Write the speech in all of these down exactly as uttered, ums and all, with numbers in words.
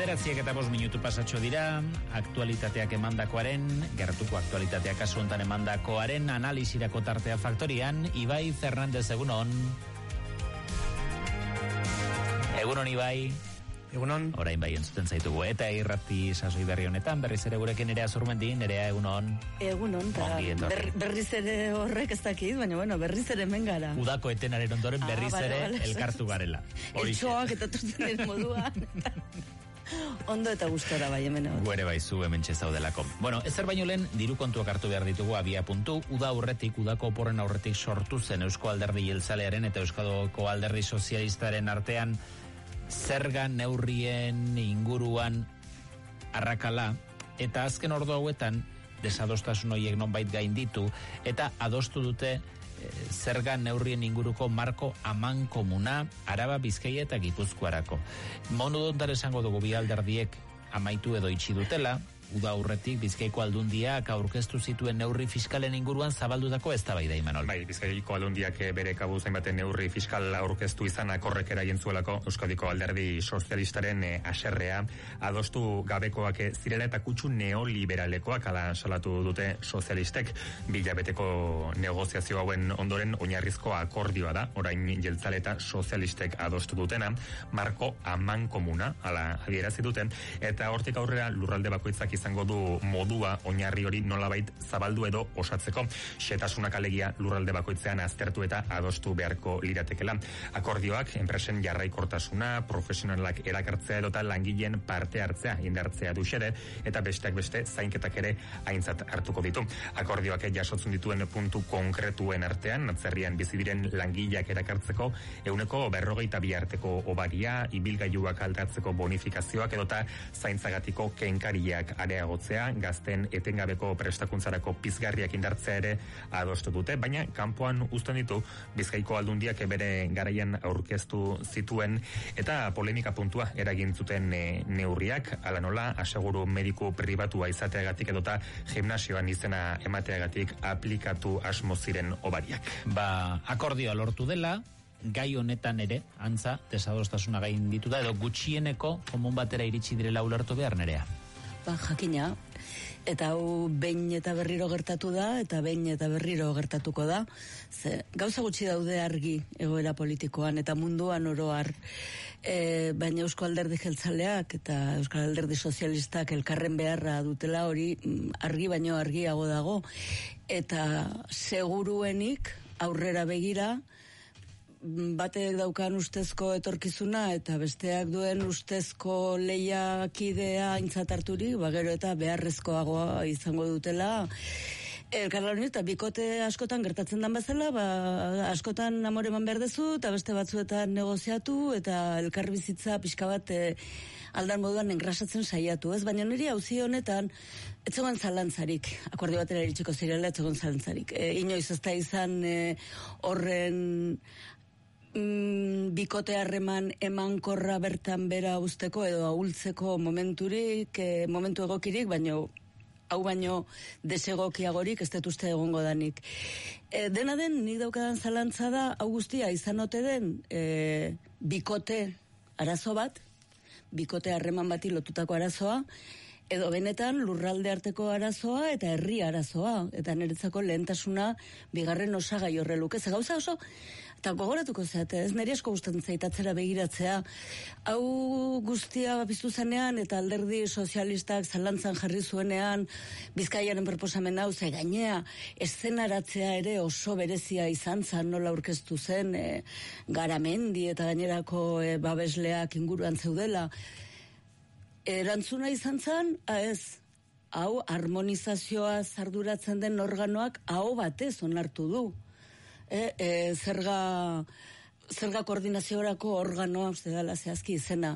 Bederatziak eta bost minutu pasatxo dira, aktualitateak emandakoaren, gertuko aktualitateak kasu honetan emandakoaren analizirako tartea faktorian, Ibai Fernandez, egunon. Egunon, Ibai. Egunon. Orain bai entzuten zaitugu, eta irrati sasoi berri honetan, berriz ere gurekin Nerea Zurmendi. Nerea, egunon. Egunon, ta ber, berriz ere horrek ez dakit, baina bueno, berriz ere hemen gara. Udako etenaren ondoren berriz ah, ere vale, vale, elkartu garela. Etxoak eta tortzen moduan. Ondo eta gustora bai hemen. Guere baizu hemen txezaudelako. Bueno, ezer baino lehen diru kontuak hartu behar ditugu abia puntu. Uda aurretik, udako oporren aurretik sortu zen Eusko Alderdi Jeltzalearen eta Euskadiko Alderdi Sozialistaren artean zerga neurrien inguruan arrakala, eta azken ordu hauetan desadostasun horiek nonbait gainditu eta adostu dute zerga neurrien inguruko marko aman komuna Araba, Bizkaia eta Gipuzkoarako. Monu dontar esango dugu bi alderdiek amaitu edo itxi dutela, uda aurretik Bizkaiko Aldundiak aurkeztu zituen neurri fiskalen inguruan zabaldutako eztabaida Imanol. Bai, Bizkaiko Aldundiak bere kabuz hainbaten neurri fiskal aurkeztu izanak horrek eragin zuelako Euskadiko Alderdi Sozialistaren eh, aserrea adostu gabekoak zirela eta kutsu neoliberalekoak ala salatu dute sozialistek. Bilabeteko negoziazio hauen ondoren oinarrizko akordioa da, orain jeltzale eta sozialistek adostu dutena, marko aman komuna, ala adierazi duten, eta hortik aurrera lurralde bakoitzak izango du modua oinarri hori nolabait zabaldu edo osatzeko. Xetasunak alegia lurralde bakoitzean aztertu eta adostu beharko liratekela. Akordioak enpresen jarraikortasuna, profesionalak erakartzea edota langileen parte hartzea indartzea du xede, eta besteak beste zainketak ere aintzat hartuko ditu. Akordioak jasotzen dituen puntu konkretuen artean, atzerrian bizi diren langileak erakartzeko ehuneko berrogeita bi arteko obaria, ibilgailuak aldatzeko bonifikazioak edota zaintzagatiko kenkariak areagotzea, gazten etengabeko prestakuntzarako pizgarriak indartzea ere adostu dute, baina kanpoan uzten ditu Bizkaiko Aldundiak bere garaian aurkeztu zituen eta polemika puntua eragin zuten e, neurriak, ala nola aseguru mediku pribatua izateagatik edota gimnasioan izena emateagatik aplikatu asmo ziren obariak. Ba, akordioa lortu dela, gai honetan ere, antza, desadostasuna gain dituta, edo gutxieneko komun batera iritsi direla ulertu behar, Nerea. Ba, jakina, eta hau behin eta berriro gertatu da, eta behin eta berriro gertatuko da. Ze, gauza gutxi daude argi egoera politikoan eta munduan oroar, e, baina Eusko Alderdi Jeltzaleak eta Euskal Alderdi Sozialistak elkarren beharra dutela hori argi baino argiago dago, eta seguruenik aurrera begira, batek daukan ustezko etorkizuna eta besteak duen ustezko lehiakidea aintzat harturik, ba gero eta beharrezkoagoa izango dutela. Elkarlan eta bikote askotan gertatzen dan bezala, ba, askotan amore eman behar dezu, eta beste batzuetan negoziatu, eta elkarbizitza pixka bat e, aldan moduan engrasatzen saiatu, ez? Baina niri auzi honetan, etzegoen zalantzarik, akordio batera iritsiko zirela, etzegoen zalantzarik. E, inoiz ez da izan e, horren Mm, bikote harreman emankorra bertan bera usteko edo ahultzeko momenturik, e, momentu egokirik, baino hau baino desegokiagorik ez dut uste egongo danik. E, dena den, nik daukadan zalantza da, hau guztia izan ote den e, bikote arazo bat, bikote harreman bati lotutako arazoa, edo benetan lurralde arteko arazoa eta herri arazoa, eta niretzako lehentasuna bigarren osagai horreluk. Ez gauza oso, eta gogoratuko zeate, ez niri asko gustatzen zait atzera begiratzea, hau guztia piztu zenean eta Alderdi Sozialistak zalantzan jarri zuenean Bizkaiaren proposamen hau, ze gainea eszenaratzea ere oso berezia izan zen, nola aurkeztu zen, e, Garamendi eta gainerako e, babesleak inguruan zeudela. Erantzuna izan zen, ez, hau harmonizazioa zarduratzen den organoak aho batez onartu du. E, e, zerga, zerga koordinaziorako organoa, uste dela zehazki izena.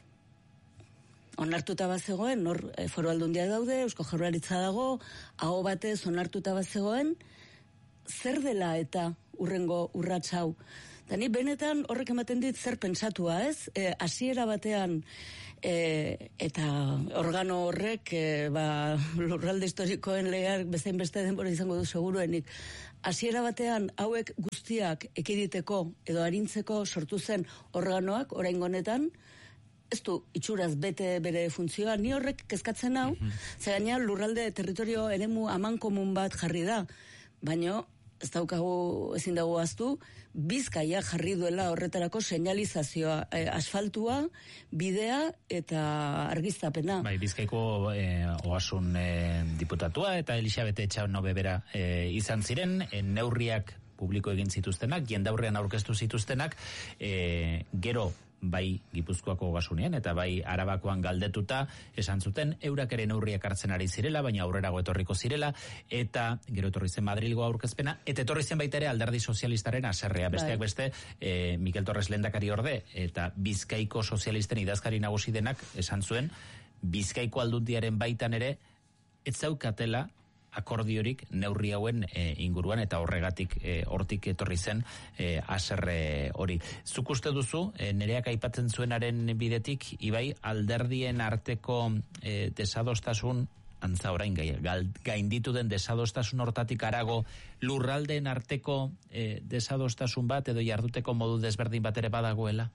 Onartuta bazegoen, nor, e, Foru Aldundiak daude, Eusko Jaurlaritza dago, aho batez onartuta bazegoen, zer dela eta urrengo urrats hau. Eta ni benetan horrek ematen dit zer pentsatua, ez? E, hasiera batean e, eta organo horrek e, ba, lurralde historikoen legeak bezain beste denbora izango du seguruenik. Hasiera batean hauek guztiak ekiditeko edo arintzeko sortu zen organoak oraingo honetan ez du itxuraz bete bere funtzioa, ni horrek kezkatzen hau, mm -hmm. ze gaina lurralde territorio eremu amankomun bat jarri da, baino ez daukagu, ezin dago aztu, Bizkaia jarri duela horretarako seinalizazioa, eh, asfaltua, bidea eta argiztapena. Bai, Bizkaiko eh, ogasun eh, diputatua eta Elisabete Etxanobe bera eh, izan ziren, eh, neurriak publiko egin zituztenak, jendaurrean aurkeztu zituztenak, eh, gero bai Gipuzkoako ogasunean eta bai Arabakoan galdetuta esan zuten eurak ere neurriak hartzen ari zirela, baina aurrerago etorriko zirela, eta gero etorri zen Madrilgo aurkezpena, eta etorri zen baita ere Alderdi Sozialistaren haserrea, besteak beste eh, Mikel Torres lehendakari orde eta Bizkaiko sozialisten idazkari nagusi denak esan zuen Bizkaiko aldundiaren baitan ere ez zaukatela akordiorik neurri hauen e, inguruan, eta horregatik e, hortik etorri zen e, haserre hori. Zuk uste duzu, e, nereak aipatzen zuenaren bidetik, Ibai, alderdien arteko e, desadostasun, antza orain gai, gainditu den desadostasun hortatik arago, lurraldeen arteko e, desadostasun bat edo jarduteko modu desberdin bat ere badagoela?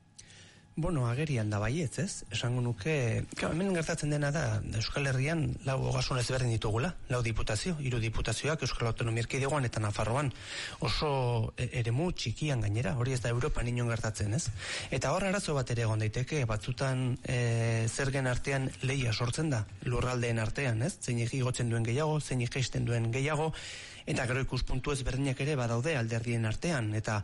Bueno, agerian da baietz, ez? Esango nuke, claro, hemen gertatzen dena da, Euskal Herrian lau ogasun ezberdin ditugula, lau diputazio, hiru diputazioak Euskal Autonomia Erkidegoan eta Nafarroan, oso eremu txikian gainera, hori ez da Europan inon gertatzen, ez? Eta hor arazo bat ere egon daiteke, batzutan e, zergen artean lehia sortzen da, lurraldeen artean, ez? Zeinik igotzen duen gehiago, zeinik jaisten duen gehiago, eta gero ikuspuntu ezberdinak ere badaude alderdien artean, eta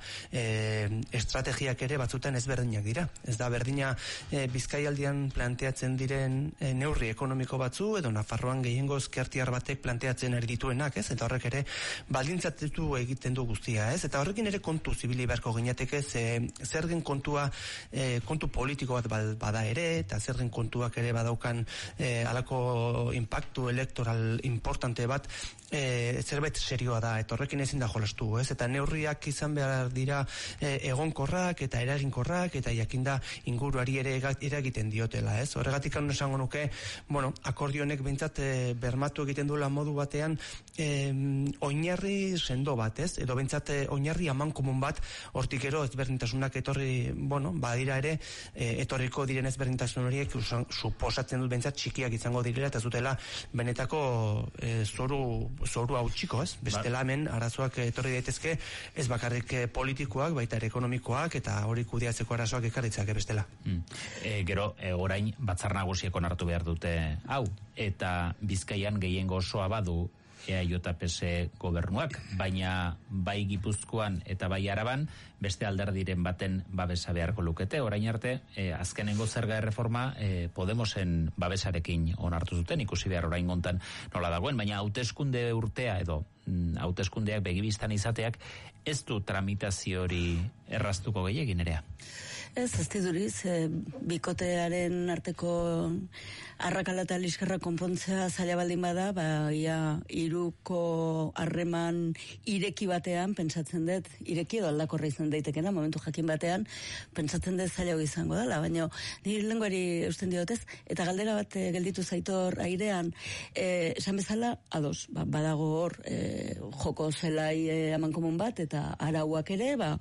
e, estrategiak ere batzutan ezberdinak dira. Ez da berdina e, Bizkaialdian planteatzen diren e, neurri ekonomiko batzu, edo Nafarroan gehiengo ezkertiar batek planteatzen ari dituenak, ez? Eta horrek ere baldintzatu egiten du guztia, ez? Eta horrekin ere kontu zibili beharko ginateke, ze zergen kontua e, kontu politiko bat bada ere, eta zergen kontuak ere badaukan e, alako impactu elektoral importante bat, e, zerbait serioa da, eta horrekin ezin da jolastu, ez? Eta neurriak izan behar dira e, egonkorrak eta eraginkorrak, eta jakinda inguruari ere eragiten diotela, ez? Horregatik hau esango nuke, bueno, akordionek behintzat e, bermatu egiten duela modu batean e, oinarri sendo bat, ez? Edo behintzat e, oinarri amankomun bat, hortik ero ezberdintasunak etorri, bueno, badira ere e, etorriko diren ezberdintasun horiek suposatzen dut behintzat txikiak izango direla, eta zutela benetako e, zoru zoru hau txiko, ez? Bestela hemen arazoak etorri daitezke, ez bakarrik politikoak, baita ere ekonomikoak, eta hori kudeatzeko arazoak ekarritzak bestela. Mm. E, gero, e, orain batzar nagusiek onartu behar dute hau, eta Bizkaian gehiengo osoa badu E A J P S gobernuak, baina bai Gipuzkoan eta bai Araban beste alderdiren baten babesa beharko lukete. Orain arte, e, azkenengo zerga erreforma e, Podemosen babesarekin onartu zuten, ikusi behar orain gontan nola dagoen, baina hauteskunde urtea edo hauteskundeak begibistan izateak ez du tramitazio hori erraztuko gehiagin erea. Ez, ez diduriz, e, bikotearen arteko arrakala eta liskarra konpontzea zaila baldin bada, ba, ia iruko harreman ireki batean, pentsatzen dut, ireki edo aldakorra izan daitekena, momentu jakin batean, pentsatzen dut zaila izango dela, baina nire lenguari eusten diotez, eta galdera bat e, gelditu zaitor airean, e, esan bezala, ados, ba, badago hor, e, joko zelai e, amankomun bat, eta arauak ere, ba,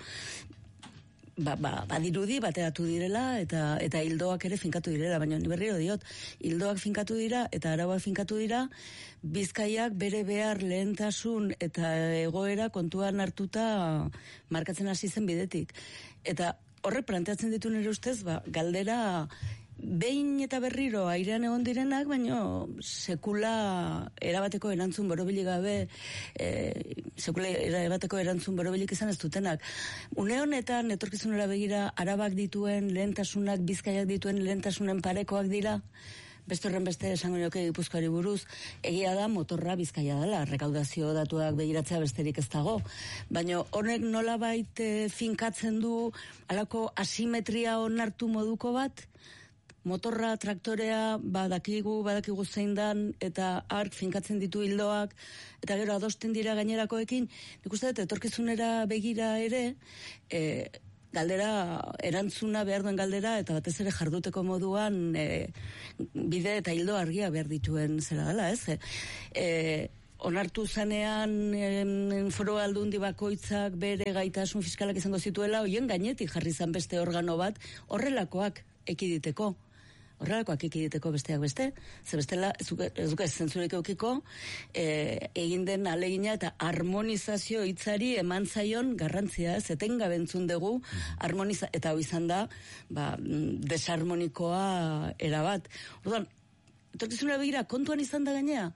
Ba, ba, badirudi bateratu direla eta eta hildoak ere finkatu direla, baina ni berriro diot, hildoak finkatu dira eta arauak finkatu dira, Bizkaiak bere behar lehentasun eta egoera kontuan hartuta markatzen hasi zen bidetik. Eta horrek planteatzen ditu nire ustez, ba, galdera behin eta berriro airean egon direnak, baina sekula erabateko erantzun borobili gabe, e, sekula erabateko erantzun borobilik izan ez dutenak. Une honetan, etorkizunera begira, Arabak dituen lehentasunak, Bizkaiak dituen lehentasunen parekoak dira, beste horren beste esango nioke Gipuzkoari buruz, egia da motorra Bizkaia dela, rekaudazio datuak begiratzea besterik ez dago. Baina honek nolabait e, finkatzen du halako asimetria onartu moduko bat, motorra, traktorea, badakigu, badakigu zein dan, eta ark finkatzen ditu hildoak, eta gero adosten dira gainerakoekin, nik uste dut, etorkizunera begira ere, e, galdera, erantzuna behar duen galdera, eta batez ere jarduteko moduan, e, bide eta hildo argia behar dituen zera dela, ez? E, onartu zanean em, foro aldundi bakoitzak bere gaitasun fiskalak izango zituela, hoien gainetik jarri zan beste organo bat, horrelakoak ekiditeko. Horrelakoak ekiditeko besteak beste, ze bestela ez duke zentzurik eukiko, e, egin den alegina eta harmonizazio hitzari eman zaion garrantzia, ez etengabe entzun dugu, harmoniza, eta hau izan da, ba, desharmonikoa erabat. Orduan, etorkizunera begira, kontuan izan da gainea,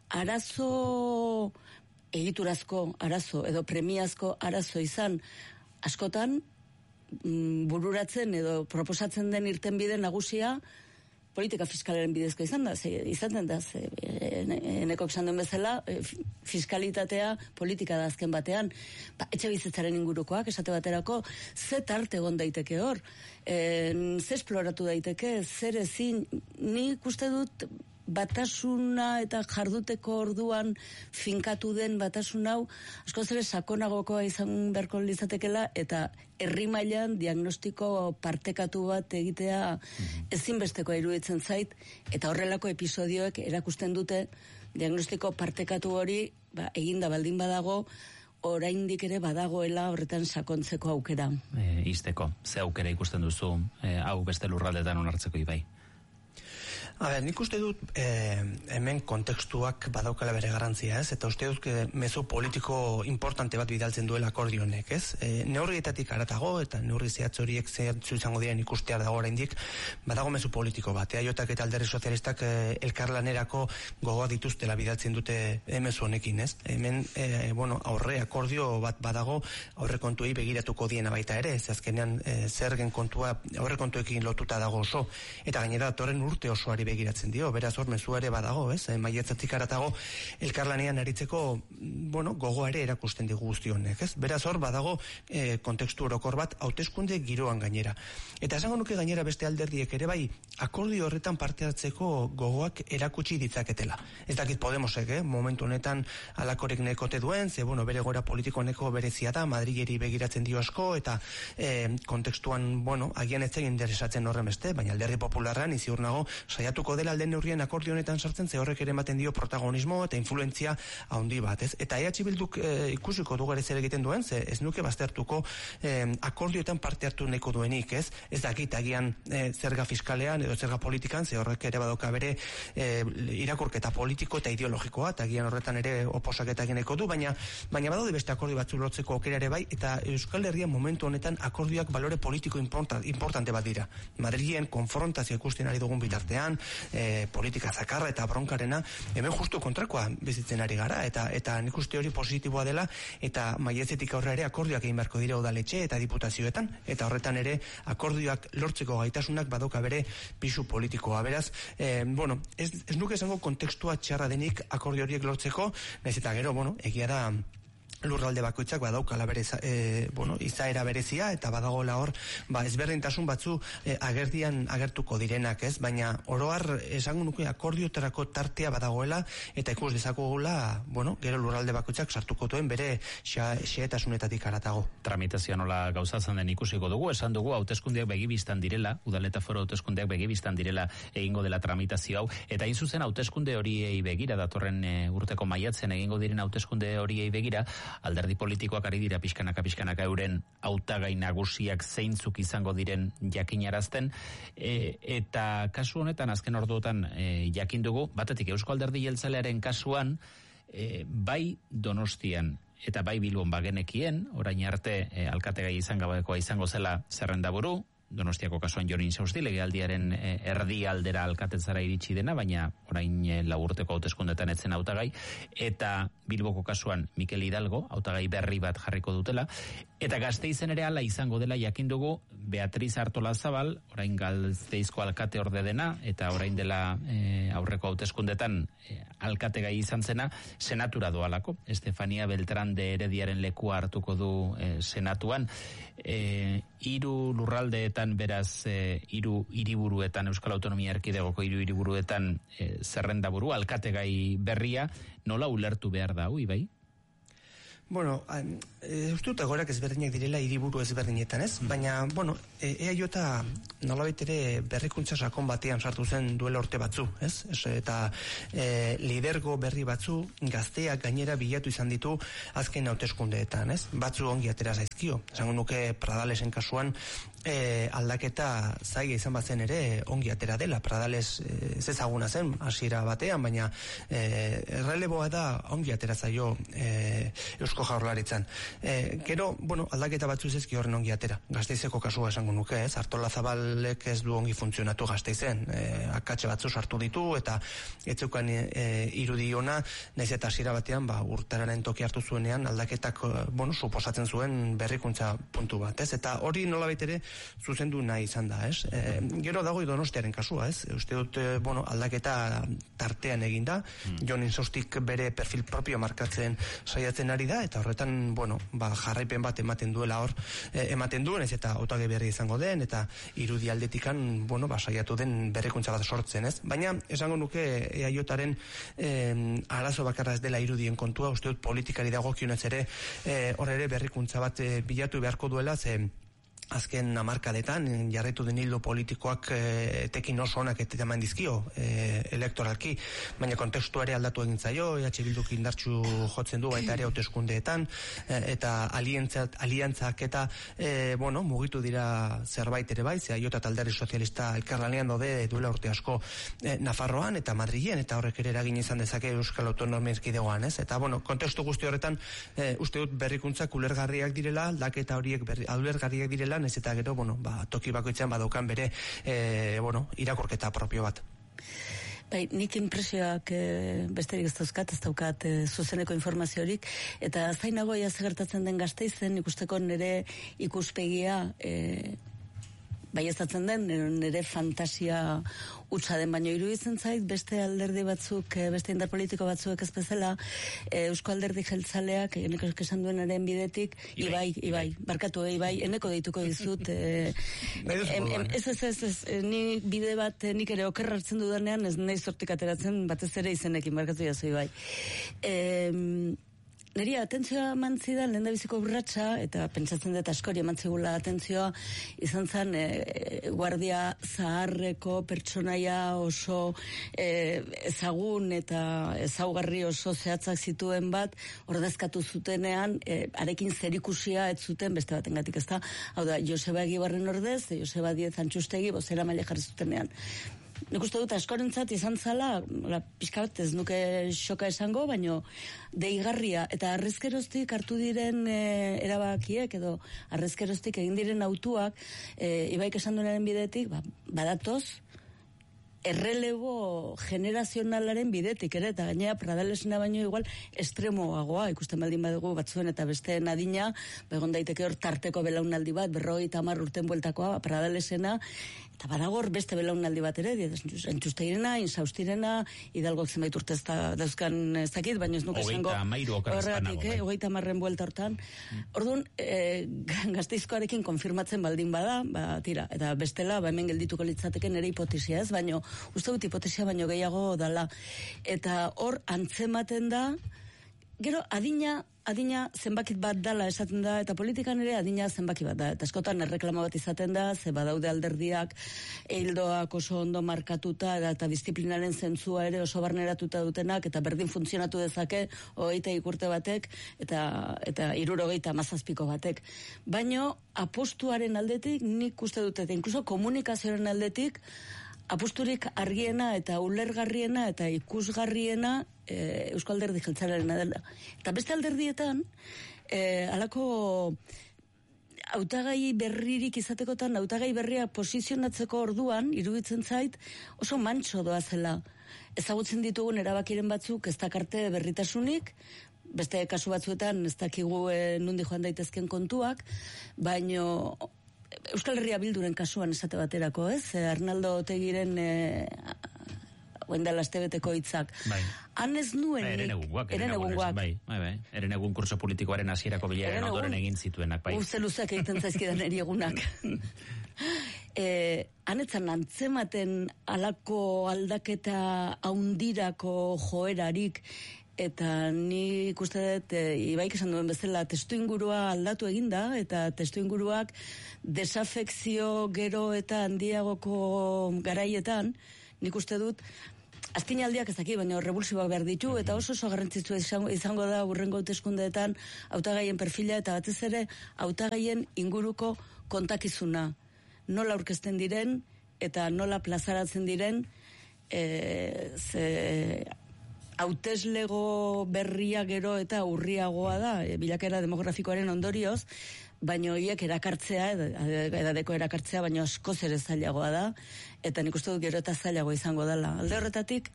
arazo, egiturazko arazo, edo premiazko arazo izan, askotan, bururatzen edo proposatzen den irtenbide nagusia, politika fiskalaren bidezko izan da, ze, izaten da, ze, enekok esan duen bezala, fiskalitatea politika da azken batean, ba, etxe bizitzaren ingurukoak, esate baterako, ze tarte egon daiteke hor, e, ze esploratu daiteke, zer ezin, nik uste dut, batasuna eta jarduteko orduan finkatu den batasun hau, asko zere sakonagokoa izan beharko litzatekela, eta herri mailan diagnostiko partekatu bat egitea mm-hmm. ezinbestekoa iruditzen zait, eta horrelako episodioek erakusten dute diagnostiko partekatu hori ba, eginda baldin badago, oraindik ere badagoela horretan sakontzeko aukera. E, izteko, ze aukera ikusten duzu, e, hau beste lurraldetan onartzeko ibai? A ber, nik uste dut eh, hemen kontekstuak badaukala bere garantzia, ez? Eta uste dut que mezu politiko importante bat bidaltzen duela akordio honek, ez? E, neurrietatik aratago eta neurri zehatz horiek zehatzu izango diren ikustear dago oraindik, badago mezu politiko bat. Eaiotak eta alderri sozialistak eh, elkarlanerako gogoa dituztela bidaltzen dute mezu honekin, ez? Hemen, eh, bueno, aurre akordio bat badago aurre kontuei begiratuko diena baita ere, ez azkenean eh, zergen kontua aurre kontuekin lotuta dago oso, eta gainera datorren urte osoari begiratzen dio, beraz hor mezua ere badago, ez? E, maiatzatik aratago elkarlanean aritzeko, bueno, gogo ere erakusten digu guzti honek, ez? Beraz hor badago e, kontekstu orokor bat hauteskunde giroan gainera. Eta esango nuke gainera beste alderdiek ere bai akordio horretan parte hartzeko gogoak erakutsi ditzaketela. Ez dakit Podemosek, eh? Momentu honetan alakorek nekote duen, ze bueno, bere gora politiko neko berezia da, Madrileri begiratzen dio asko, eta e, kontekstuan, bueno, agian ez egin interesatzen horren beste, baina alderdi popularran iziur nago saiatuko dela alden neurrien akordio honetan sartzen, ze horrek ere ematen dio protagonismo eta influentzia handi bat, ez? Eta E H Bilduk e, ikusiko dugu ere zer egiten duen, ze ez nuke baztertuko e, akordioetan parte hartu neko duenik, ez? Ez dakit agian e, zerga fiskalean edo zerga politikan, ze horrek ere badoka bere e, irakurketa politiko eta ideologikoa, eta agian horretan ere oposaketa egineko du, baina baina badaude beste akordio batzu lotzeko aukera ere bai, eta Euskal Herrian momentu honetan akordioak balore politiko importante bat dira. Madrilen konfrontazio ikusten ari dugun bitartean, e, politika zakarra eta bronkarena, hemen justu kontrakoa bizitzen ari gara, eta eta nik uste hori positiboa dela, eta maiatzetik aurrera ere akordioak egin beharko dira udaletxe eta diputazioetan, eta horretan ere akordioak lortzeko gaitasunak badoka bere pisu politikoa. Beraz, e, bueno, ez, ez nuke esango kontekstua txarra denik akordio horiek lortzeko, nahiz eta gero, bueno, egia da lurralde bakoitzak badaukala bere e, bueno, izaera berezia, eta badagola hor ba, ezberdintasun batzu e, agerdian agertuko direnak, ez? Baina oroar esango nuke akordiotarako tartea badagoela, eta ikus dezakogula, bueno, gero lurralde bakoitzak sartuko duen bere xehetasunetatik aratago. Tramitazioa nola gauzatzen den ikusiko dugu, esan dugu hauteskundeak begibistan direla, udaleta foro hauteskundeak begibistan direla egingo dela tramitazio hau, eta hain zuzen hauteskunde horiei begira, datorren e, urteko maiatzen egingo diren hauteskunde horiei begira, alderdi politikoak ari dira pixkanaka pixkanaka euren hautagai nagusiak zeintzuk izango diren jakinarazten, e, eta kasu honetan azken orduotan e, jakin dugu, batetik Eusko Alderdi Jeltzalearen kasuan, e, bai Donostian eta bai Bilbon bagenekien, orain arte e, alkategai izan gabekoa izango zela zerrendaburu, Donostiako kasuan Jon Insausti legealdiaren erdi aldera alkatetzara iritsi dena, baina orain lau urteko hauteskundetan etzen hautagai, eta Bilboko kasuan Mikel Hidalgo, hautagai berri bat jarriko dutela, eta Gasteizen ere hala izango dela jakin dugu Beatriz Artolazabal, orain Gasteizko alkate orde dena, eta orain dela e, aurreko hauteskundetan e, alkategai izan zena, senatura doalako. Estefania Beltrán de Herediaren lekua hartuko du e, senatuan. E, hiru lurraldeetan beraz e, hiru hiriburuetan Euskal Autonomia Erkidegoko hiru hiriburuetan e, zerrendaburu alkategai berria, nola ulertu behar da, ui bai? Bueno, e, uste dut egoerak ezberdinak direla hiriburu ezberdinetan, ez? Baina, bueno, e, E A J nolabait ere berrikuntza sakon batean sartu zen duela urte batzu, ez? Ez eta e, lidergo berri batzu gazteak gainera bilatu izan ditu azken hauteskundeetan, ez? Batzu ongi atera zaizkio. Esango nuke Pradalesen kasuan E, aldaketa zaila izan bazen ere ongi atera dela, Pradales e, ez ezaguna zen hasiera batean, baina e, erreleboa da ongi atera zaio e, Eusko Jaurlaritzan. E, gero, bueno, aldaketa batzu zezki horren ongi atera. Gasteizeko kasua esango nuke, ez? Artolazabalek ez du ongi funtzionatu Gasteizen. E, akatxe batzu sartu ditu eta etzeukan e, irudi ona, naiz eta hasiera batean ba urtararen toki hartu zuenean aldaketak, bueno, suposatzen zuen berrikuntza puntu bat, ez? Eta hori nolabait ere zuzendu nahi izan da, ez? E, gero dago Donostiaren kasua, ez? Uste dut, e, bueno, aldaketa tartean eginda, mm. Jon Insaustik bere perfil propio markatzen saiatzen ari da, eta horretan, bueno, ba, jarraipen bat ematen duela hor, e, ematen duen, ez eta hautagai berri izango den, eta irudi aldetikan, bueno, ba, saiatu den berrikuntza bat sortzen, ez? Baina, esango nuke E A Jaren e, arazo bakarra ez dela irudien kontua, uste dut politikari dagokionez ere, e, hor ere berrikuntza bat e, bilatu beharko duela, ze azken hamarkadetan jarraitu den hildo politikoak e, tekin oso onak eta eman dizkio e, elektoralki, baina kontestu ere aldatu egin zaio, E H Bilduk indartsu jotzen du baita ere hauteskundeetan, e, eta aliantzak, aliantzak eta e, bueno, mugitu dira zerbait ere bai, ze Aiota eta Alderdi Sozialista elkarlanean dode duela urte asko e, Nafarroan eta Madrilen, eta horrek ere eragin izan dezake Euskal Autonomia Erkidegoan, ez? Eta bueno, kontestu guzti horretan e, uste dut berrikuntzak ulergarriak direla, aldaketa horiek berri, ulergarriak direla, ez eta gero, bueno, ba, toki bakoitzean badaukan bere, e, bueno, irakurketa propio bat. Bai, nik impresioak e, besterik ez dauzkat, ez daukat e, zuzeneko informaziorik, eta zainago ia gertatzen den Gasteizen, ikusteko nire ikuspegia e, bai ezatzen den, nire fantasia utza den, baino iruditzen zait beste alderdi batzuk, beste indar politiko batzuek ez bezala, Eusko Alderdi Jeltzaleak, eneko esan duenaren bidetik, ibai, ibai, barkatu, ibai, eneko deituko dizut, e, em, em, ez, ez, ez, ez, ni bide bat, nik ere okerra hartzen dudanean, ez nahi sortik ateratzen, batez ere izenekin, barkatu jazu, ibai. E, Neri atentzioa mantzidan, lehen da biziko urratsa, eta pentsatzen dut askori emantzigula atentzioa, izan zen e, guardia zaharreko pertsonaia oso e, ezagun eta ezaugarri oso zehatzak zituen bat, ordezkatu zutenean, e, arekin zerikusia ez zuten beste batengatik, ezta? Hau da, Joseba Egibarren ordez, Joseba Diez Antxustegi, bozera maile jarri zutenean. Nik uste dut askorentzat izan zala, pixka bat ez nuke xoka esango, baino deigarria, eta arrezkeroztik hartu diren e, erabakiek, edo arrezkeroztik egin diren autuak, e, ibaik esan duenaren bidetik, ba, badatoz, errelebo generazionalaren bidetik ere, eta gainera Pradalesena baino igual estremoagoa, ikusten baldin badugu batzuen eta besteen adina, begon daiteke hor tarteko belaunaldi bat, berrogeita hamar urten bueltakoa, Pradalesena, eta badagor beste belaunaldi bat ere, Antxustegirena, Insaustirena, Hidalgo zenbait urte ez da dauzkan ez dakit, baina ez nuke esango horregatik, eh, hogeita hamarren buelta hortan. Mm. Orduan, eh, Gasteizkoarekin konfirmatzen baldin bada, ba, tira, eta bestela, ba, hemen geldituko litzateke nire hipotesia ez, baino, uste dut hipotesia baino gehiago dala. Eta hor, antzematen da, gero, adina, adina zenbakit bat dala esaten da, eta politikan ere adina zenbaki bat da. Eta askotan erreklama bat izaten da, ze badaude alderdiak, eildoak oso ondo markatuta, eta disiplinaren zentzua ere oso barneratuta dutenak, eta berdin funtzionatu dezake, hogeita ikurte batek, eta, eta irurogeita mazazpiko batek. Baino, apostuaren aldetik, nik uste dut, eta inkluso komunikazioaren aldetik, apusturik argiena eta ulergarriena eta ikusgarriena e, Eusko Alderdi Jeltzalearena dela. Eta beste alderdietan, e, alako hautagai berririk izatekotan, hautagai berria posizionatzeko orduan, iruditzen zait, oso mantso doazela. Ezagutzen ditugun erabakiren batzuk ez dakarte berritasunik, beste kasu batzuetan ez dakigu e, nundi joan daitezken kontuak, baino Euskal Herria Bilduren kasuan esate baterako, ez? Arnaldo Otegiren e, oendala astebeteko hitzak. Bai. Han ez nuen... Bai, eren egunguak. Eren egunguak. Bai, bai, bai. Eren egun kurso politikoaren hasierako bilaren ondoren egin zituenak, bai. Uze luzak egiten zaizkidan eri egunak. e, hanetzan antzematen alako aldaketa haundirako joerarik, eta ni ikuste dut, e, ibaik esan duen bezala, testu ingurua aldatu eginda, eta testu inguruak desafekzio gero eta handiagoko garaietan, nik uste dut, azkinaldiak ez daki, baina revulsiboak behar ditu, eta oso oso garrantzitsua izango, izango da urrengo hauteskundeetan hautagaien perfila, eta batez ere hautagaien inguruko kontakizuna. nola aurkezten diren eta nola plazaratzen diren, e, ze hauteslego berria gero eta urriagoa da, e, bilakera demografikoaren ondorioz, baina horiek erakartzea, edadeko erakartzea, baina askoz ere zailagoa da, eta nik uste dut gero eta zailagoa izango dela. Alde horretatik,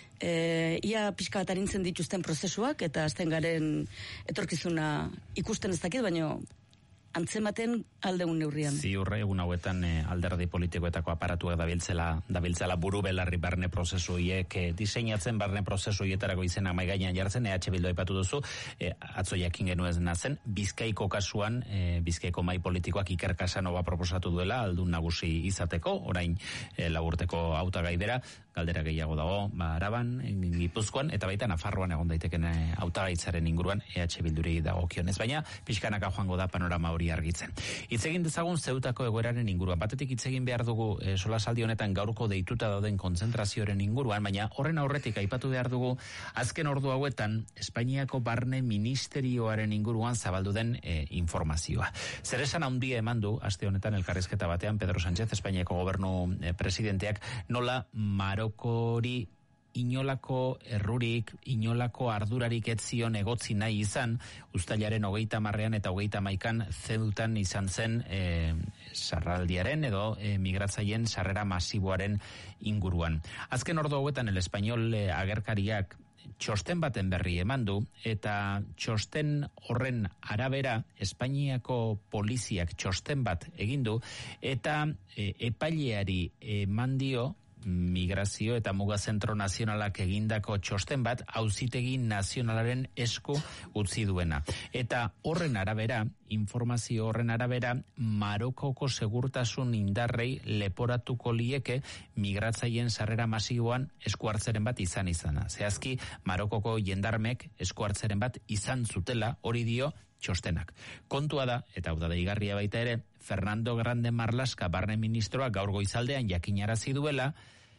e, ia pixka bat arintzen dituzten prozesuak, eta azten garen etorkizuna ikusten ez dakit, baina antzematen aldeun neurrian. Ziurre, egun hauetan e, alderdi politikoetako aparatuak dabiltzela, dabiltzela buru belarri barne prozesu hiek, e, diseinatzen barne prozesu hietarako izena maigainan jartzen, E H Bildu aipatu duzu, e, atzo jakin genuen nazen, Bizkaiko kasuan, e, Bizkaiko mai politikoak Iker Casanova proposatu duela, aldun nagusi izateko, orain e, laburteko hautagai bera, galdera gehiago dago, ba, Araban, Gipuzkoan, eta baita Nafarroan egon daiteken hautagaitzaren inguruan E H Bilduri dagokionez, baina pixkanaka joango da panorama hori argitzen. Hitz egin dezagun Zeutako egoeraren inguruan. Batetik hitz egin behar dugu e, solasaldi honetan gaurko deituta dauden kontzentrazioaren inguruan, baina horren aurretik aipatu behar dugu azken ordu hauetan Espainiako Barne Ministerioaren inguruan zabaldu den e, informazioa. Zer esan handia eman du aste honetan elkarrizketa batean Pedro Sánchez, Espainiako gobernu e, presidenteak, nola Marokori inolako errurik, inolako ardurarik ez zion egotzi nahi izan, uztailaren hogeita marrean eta hogeita maikan Zeutan izan zen e, sarraldiaren edo e, migratzaien sarrera masiboaren inguruan. Azken ordu hauetan El Español e, agerkariak txosten baten berri eman du, eta txosten horren arabera Espainiako poliziak txosten bat egin du, eta e, epaileari eman dio Migrazio eta Muga Zentro Nazionalak egindako txosten bat Auzitegi Nazionalaren esku utzi duena. Eta horren arabera, informazio horren arabera, Marokoko segurtasun indarrei leporatuko lieke migratzaien sarrera masiboan esku hartzeren bat izan izana. Zehazki, Marokoko jendarmek esku hartzeren bat izan zutela, hori dio txostenak. Kontua da, eta hau da deigarria baita ere, Fernando Grande Marlaska barne ministroa gaur goizaldean jakinarazi duela,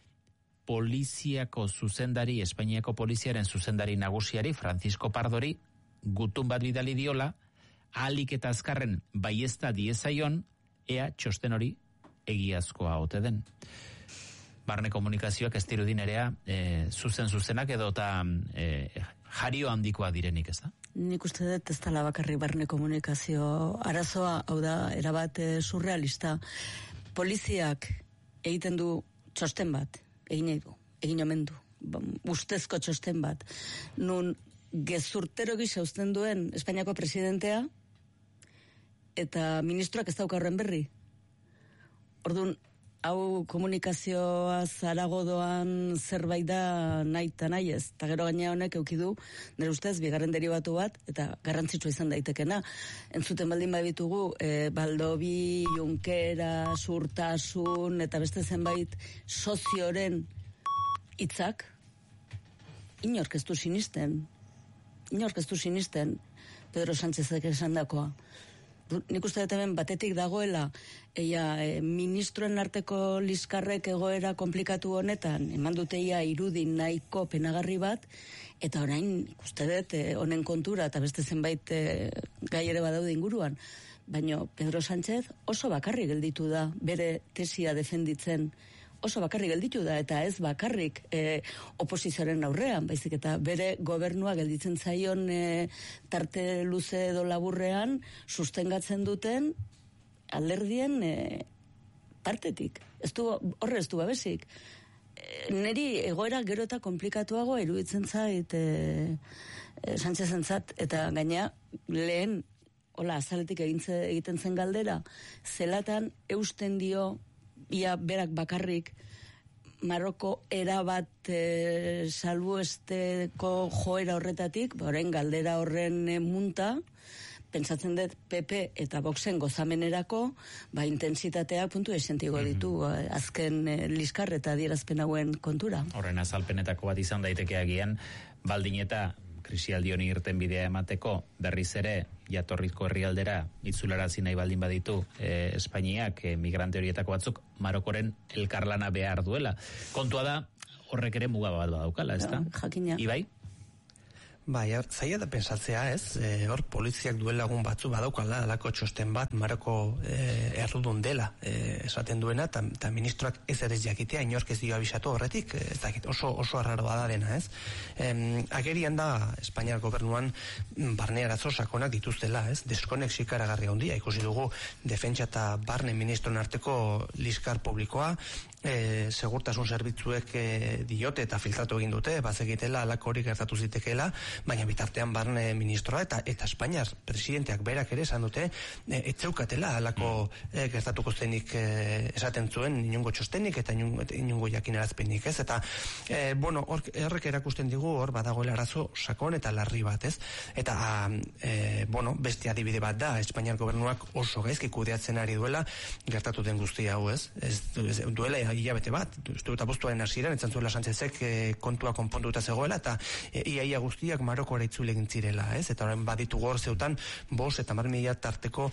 poliziako zuzendari, Espainiako poliziaren zuzendari nagusiari, Francisco Pardori, gutun bat bidali diola, ahalik eta azkarren baiezta diezaion, ea txosten hori egiazkoa ote den. Barne komunikazioak ez dirudin erea, e, zuzen zuzenak edo eta e, jario handikoa direnik, ez da? Nik uste dut ez dela bakarrik barne komunikazio arazoa, hau da, erabat e, surrealista. Poliziak egiten du txosten bat, egin nahi du, egin omen du, ustezko txosten bat, nun gezurtero gisa uzten duen Espainiako presidentea, eta ministroak ez dauka horren berri. Orduan, hau komunikazioa zarago doan zerbait da nahi eta nahi ez. Eta gero gaina honek eukidu, nire ustez, bigarren deribatu bat, eta garrantzitsua izan daitekena. Entzuten baldin baditugu, e, Baldobi, Junkera, Surtasun, eta beste zenbait sozioren hitzak, inork ez du sinisten. Inork ez du sinisten Pedro Sánchezek esan dakoa. Nik uste dut hemen batetik dagoela, eia, e, ministroen arteko liskarrek egoera komplikatu honetan, eman duteia irudin nahiko penagarri bat, eta orain ikuste dut e, honen kontura, eta beste zenbait e, gai ere badaude inguruan. Baina Pedro Sánchez oso bakarrik gelditu da bere tesia defenditzen, oso bakarrik gelditu da, eta ez bakarrik e, oposizioaren aurrean, baizik eta bere gobernua gelditzen zaion e, tarte luze edo laburrean sustengatzen duten alderdien e, partetik. Ez du, horre ez du babesik. E, neri egoera gero eta komplikatuago iruditzen zait e, e, Sánchezentzat, eta gaina lehen hola azaletik egintze, egiten zen galdera, zelatan eusten dio ia berak bakarrik Maroko erabat e, salbuesteko joera horretatik, orain galdera horren e, munta, pentsatzen dut P P eta Voxen gozamenerako, ba intensitateak puntu esentigo ditu, mm-hmm. azken e, liskar eta adierazpen hauen kontura. Horren azalpenetako bat izan daiteke agian, baldin eta krisialdi honi irten bidea emateko, berriz ere, jatorrizko herrialdera itzularazi nahi baldin baditu e, Espainiak, e, migrante horietako batzuk, Marokoren elkarlana behar duela. Kontua da, horrek ere muga bat badaukala, ez da? Jakina. Ibai? Bai, zaila da pensatzea, ez? E, hor, poliziak duela lagun batzu badaukala, alako txosten bat, Maroko e, errudun dela e, esaten duena, eta ministroak ez ere jakitea, inork ez dio abisatu horretik, ez dakit, oso, oso arraroa da dena, ez? E, agerian da, Espainiar gobernuan barne arazo sakonak dituztela, ez? Deskonexio ikaragarria handia, ikusi dugu defentsa eta barne ministroen arteko liskar publikoa, E, segurtasun zerbitzuek e, diote eta filtratu egin dute, bazekitela alako hori gertatu zitekeela, baina bitartean barne ministroa eta eta Espainiar presidenteak berak ere esan dute e, etzeukatela alako e, gertatuko zenik e, esaten zuen inungo txostenik eta inungo, inungo jakinarazpenik, ez? Eta, e, bueno, hor, errek erakusten digu hor badagoela arazo sakon eta larri bat, ez? Eta, e, bueno, beste adibide bat da, Espainiar gobernuak oso gaizki kudeatzen ari duela gertatu den guztia hau, ez? Ez, ez duela hilabete bat, uste dut abuztuaren hasieran etzan zuela Sánchezek e, kontua konponduta zegoela eta e, iaia guztiak Marokora itzule egin zirela, ez? Eta horren baditu gor zeutan bost eta mar mila tarteko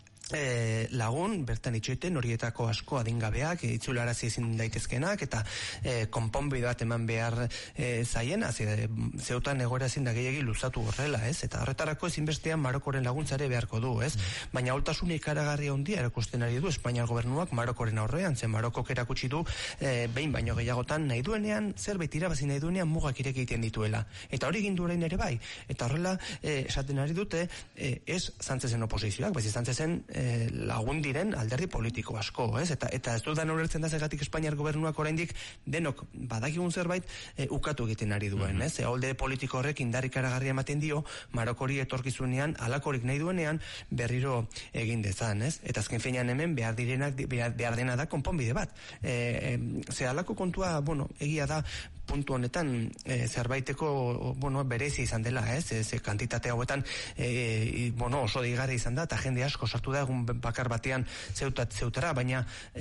E, lagun, bertan itxoiten horietako asko adingabeak, e, itzularazi ezin daitezkenak eta e, konponbide bat eman behar e, zaien, ze, zeutan egoera ezin da gehiagi luzatu horrela, ez? Eta horretarako ezinbestean Marokoren laguntzare beharko du, ez? Mm. Baina haultasun ikaragarria handia erakusten ari du Espainiar gobernuak Marokoren aurrean, ze Marokok erakutsi du e, behin baino gehiagotan nahi duenean, zerbait irabazi nahi duenean mugak ireki egiten dituela. Eta hori egin du orain ere bai. Eta horrela e, esaten ari dute e, ez Sánchezen oposizioak, baizik Sánchezen E, lagun diren alderdi politiko asko, ez? Eta, eta ez dudan ulertzen da zergatik Espainiar gobernuak oraindik denok badakigun zerbait e, ukatu egiten ari duen, ez? E, alde politiko horrek indar ikaragarria ematen dio Marokori etorkizunean halakorik nahi duenean berriro egin dezan, ez? Eta azken finean hemen behar direnak behar, behar dena da konponbide bat. E, e, ze halako kontua, bueno, egia da puntu honetan e, zerbaiteko bueno, berezi izan dela, ez? Ez kantitate hauetan e, bueno, oso deigarri izan da eta jende asko sartu da egun bakar batean zeutat zeutara, baina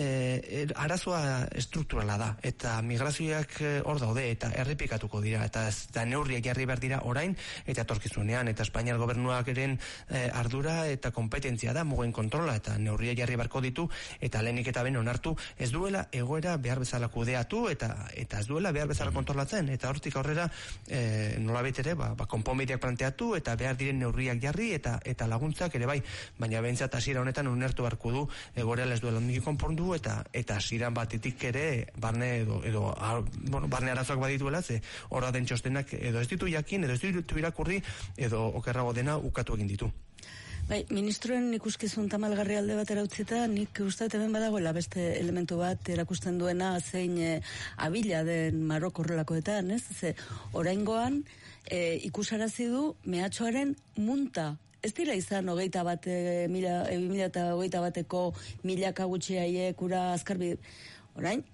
e, arazoa estrukturala da eta migrazioak hor daude eta errepikatuko dira eta ez da neurriak jarri behar dira orain eta etorkizunean eta Espainiar gobernuak eren e, ardura eta kompetentzia da mugen kontrola eta neurriak jarri beharko ditu eta lehenik eta ben onartu ez duela egoera behar bezala kudeatu eta, eta ez duela behar bezala kontrolatzen eta hortik aurrera e, nolabait ere ba, ba, konponbideak planteatu eta behar diren neurriak jarri eta eta laguntzak ere bai, baina behintzat hasiera honetan unertu beharko du egoera ez duela ondik konpondu eta eta hasiera batetik ere barne edo, edo a, bueno, barne arazoak badituela ze hor den txostenak edo ez ditu jakin edo ez ditu irakurri edo okerrago dena ukatu egin ditu. Bai, ministroen ikuskizun tamalgarri alde bat erautzita, nik uste hemen badagoela beste elementu bat erakusten duena zein e, abila den Maroko horrelakoetan, ez? Ze, oraingoan e, ikusarazi du mehatxoaren munta. Ez dira izan hogeita bat, e, mila, e, mila eta hogeita bateko milaka gutxi haiek ura azkarbi. Orain,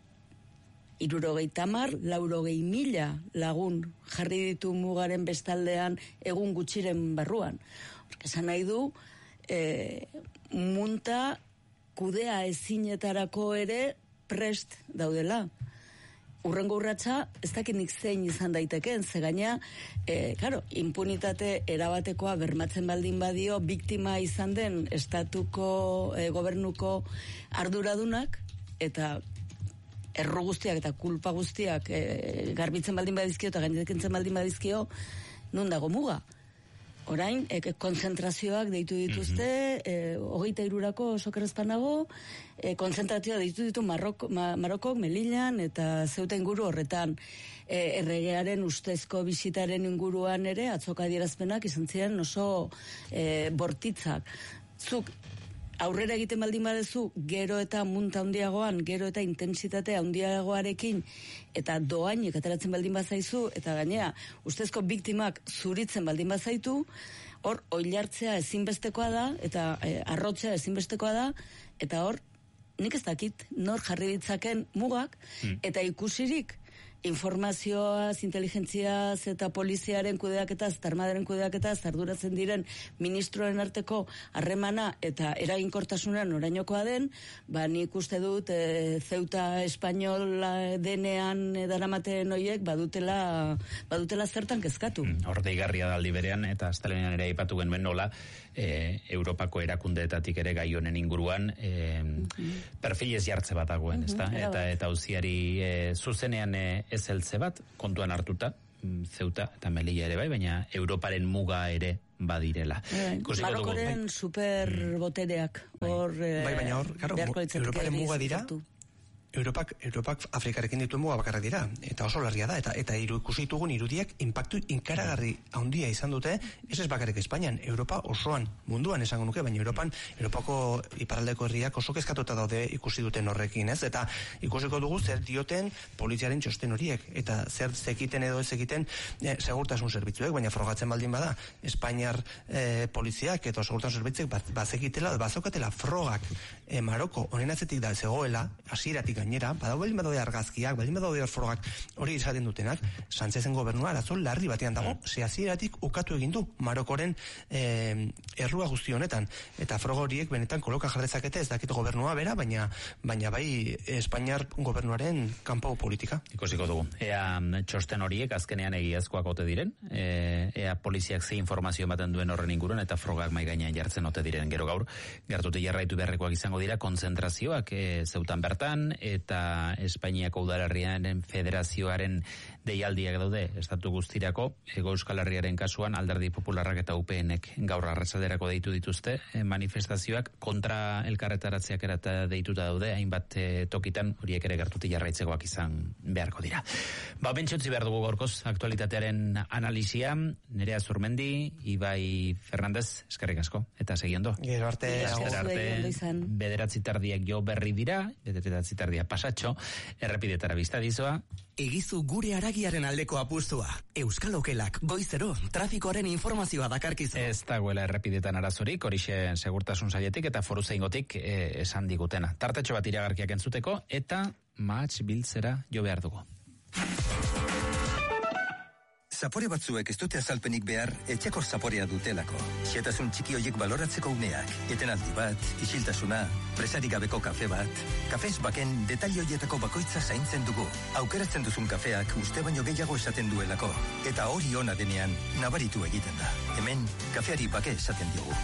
irurogeita hamar, laurogei mila lagun jarri ditu mugaren bestaldean egun gutxiren barruan. Esan nahi du, e, munta kudea ezinetarako ere prest daudela. Urrengo urratsa, ez dakinik zein izan daitekeen, ze gaina, e, claro, impunitate erabatekoa bermatzen baldin badio, biktima izan den estatuko e, gobernuko arduradunak, eta erru guztiak eta kulpa guztiak e, garbitzen baldin badizkio eta gainekentzen baldin badizkio, nun dago muga? Orain, e, konzentrazioak deitu dituzte, e, hogeita irurako sokerrezpanago, e, konzentrazioa deitu ditu Marrok, ma, Marokok, Melillan, eta Zeuta inguru horretan. E, erregearen ustezko bisitaren inguruan ere, atzoka adierazpenak izan ziren oso e, bortitzak. Zuk, aurrera egiten baldin badezu, gero eta munta handiagoan, gero eta intentsitate handiagoarekin, eta doainik ateratzen baldin bazaizu, eta gainera, ustezko biktimak zuritzen baldin bazaitu, hor, oilartzea ezinbestekoa da, eta e, arrotzea ezinbestekoa da, eta hor, nik ez dakit, nor jarri ditzaken mugak, hmm. eta ikusirik, informazioaz, inteligentziaz eta poliziaren kudeaketaz, eta armadaren kudeaketaz, arduratzen diren ministroen arteko harremana eta eraginkortasunan orainokoa den, ba nik uste dut e, Zeuta espainola denean e, daramaten horiek badutela, badutela zertan kezkatu. Mm, hor deigarria da aldi berean, eta astelehenean ere aipatu genuen nola, e, Europako erakundeetatik ere gai honen inguruan e, mm-hmm. perfilez jartze bat dagoen, mm-hmm. ezta? Eta eta auziari e, zuzenean e, ez heltze bat kontuan hartuta, Ceuta eta Melilla ere bai, baina Europaren muga ere badirela. Marokoren superbotereak hor bai, baina hor, claro, Europaren muga dira. Europak, Europak Afrikarekin ditu muga bakarrak dira, eta oso larria da, eta eta hiru ikusi ditugun irudiak inpaktu inkaragarri handia izan dute, ez ez bakarrik Espainian, Europa osoan, munduan esango nuke, baina Europan, Europako iparraldeko herriak oso kezkatuta daude ikusi duten horrekin, ez? Eta ikusiko dugu zer dioten poliziaren txosten horiek, eta zer zekiten edo ez zekiten eh, segurtasun zerbitzuek, baina frogatzen baldin bada, Espainiar eh, poliziak eta segurtasun zerbitzuek bazekitela, bazokatela frogak eh, Maroko honen atzetik da zegoela, hasieratik gainera, badau baldin badaude argazkiak, baldin badaude frogak hori izaten dutenak, Sánchezen gobernua arazo larri batean dago, ze hasieratik ukatu egin du Marokoren eh, errua guzti honetan, eta froga horiek benetan koloka jarrezakete, ez dakit gobernua bera, baina baina bai Espainiar gobernuaren kanpo politika. Ikusiko dugu. Ea txosten horiek azkenean egiazkoak ote diren, e, ea poliziak ze informazio ematen duen horren inguruan, eta frogak mai gainean jartzen ote diren gero gaur. Gertute jarraitu beharrekoak izango dira kontzentrazioak e, Zeutan bertan, eta Espainiako udalerriaren federazioaren deialdiak daude estatu guztirako, Hego Euskal Herriaren kasuan Alderdi Popularrak eta U PNek gaur arratsalderako deitu dituzte eh, manifestazioak kontra elkarretaratzeak erata deituta daude, hainbat eh, tokitan horiek ere gertuti jarraitzekoak izan beharko dira. Ba, bentsutzi behar dugu gaurkoz aktualitatearen analisia, Nerea Zurmendi, Ibai Fernandez, eskerrik asko, eta segiondo. Gero arte, arte bederatzi tardiak jo berri dira, bederatzi tardia pasatxo, errepidetara biztadizoa. Egizu gure aragiaren aldeko apustua. Euskal Okelak goizero trafikoaren informazioa dakarkizu. Ez dagoela errepidetan arazorik, horixe segurtasun saietik eta foru zeingotik eh, esan digutena. Tartetxo bat iragarkiak entzuteko eta mahats biltzera jo behar dugu. Zapore batzuek ez dute azalpenik behar etxeko zaporea dutelako. Xetasun txiki hoiek baloratzeko uneak, etenaldi bat, isiltasuna, presari gabeko kafe bat. Kafez baken detail hoietako bakoitza zaintzen dugu. Aukeratzen duzun kafeak uste baino gehiago esaten duelako. Eta hori ona denean nabaritu egiten da. Hemen kafeari bake esaten diogu.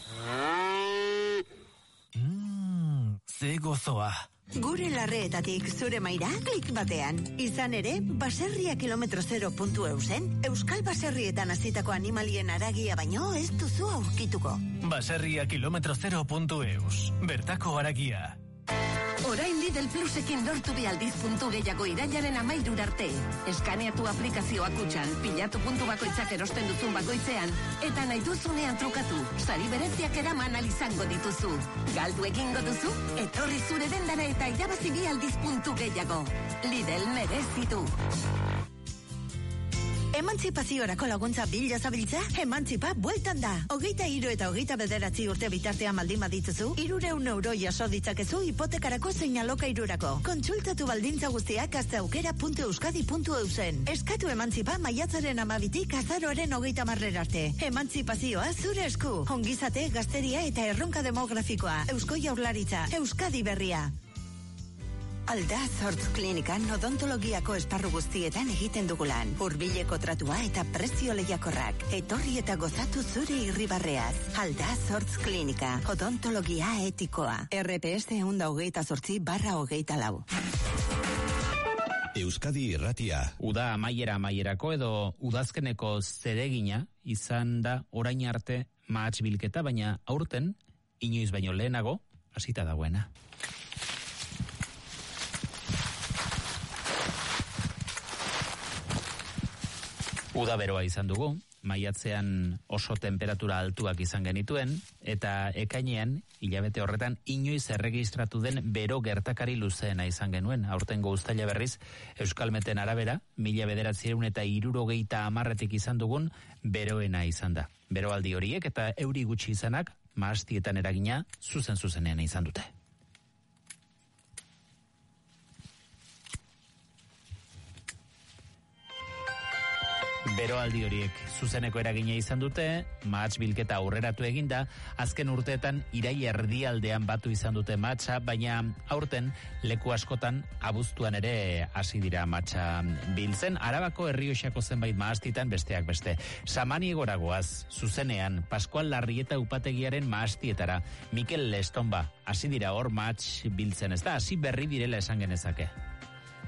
Mmm, ze gozoa. Gure larreetatik zure maira klik batean. Izan ere, baserria kilometro zero puntu eusen, Euskal Baserrietan hasitako animalien aragia baino ez duzu aurkituko. Baserria kilometro zero puntu eus. Bertako aragia. Orain Lidl Plusekin lortu bi aldiz puntu gehiago irailaren amairur arte. Eskaneatu aplikazioa kutxan, pilatu puntu bakoitzak erosten duzun bakoitzean, eta nahi duzunean trukatu, sari bereziak eraman izango dituzu. Galdu egingo duzu, etorri zure dendara eta irabazi bi aldiz puntu gehiago. Lidl merezitu. Emantzipaziorako laguntza bila zabiltza, emantzipa bueltan da. Hogeita hiru eta hogeita bederatzi urte bitartean baldin badituzu, hirureun euro jaso ditzakezu hipotekarako zein alokairurako. Kontsultatu baldintza guztiak gazteaukera puntu euskadi puntu eusen. Eskatu emantzipa maiatzaren amabitik azaroaren hogeita marrer arte. Emantzipazioa zure esku. Ongizate, gazteria eta erronka demografikoa. Eusko Jaurlaritza, Euskadi berria. Aldaz Hortz Klinikan odontologiako esparru guztietan egiten dugulan. Hurbileko tratua eta prezio lehiakorrak. Etorri eta gozatu zure irribarreaz. Aldaz Hortz Klinika. Odontologia etikoa. R P S ehun eta hogeita zortzi barra hogeita lau. Euskadi Irratia. Uda amaiera amaierako edo udazkeneko zeregina izan da orain arte mahats bilketa, baina aurten, inoiz baino lehenago, hasita dagoena. Uda beroa izan dugu, maiatzean oso temperatura altuak izan genituen, eta ekainean, hilabete horretan, inoiz erregistratu den bero gertakari luzeena izan genuen. Aurtengo uztaila berriz, Euskalmeten arabera, mila bederatziehun eta hirurogeita hamarretik izan dugun, beroena izan da. Beroaldi horiek eta euri gutxi izanak, mahastietan eragina, zuzen-zuzenean izan dute. Beroaldi horiek zuzeneko eragina izan dute, mahats bilketa aurreratu eginda, azken urteetan irail erdialdean batu izan dute mahatsa, baina aurten leku askotan abuztuan ere hasi dira mahatsa biltzen. Arabako Errioxako zenbait mahastitan besteak beste. Samaniegora goaz, zuzenean, Pascual Larrieta upategiaren mahastietara, Mikel Lestonba, hasi dira hor mahats biltzen, ez da, hasi berri direla esan genezake.